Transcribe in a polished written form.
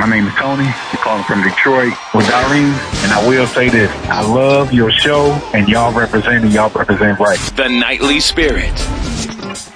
name is Tony. You're calling from Detroit with Darlene. And I will say this. I love your show, and y'all represent right. The Nightly Spirit.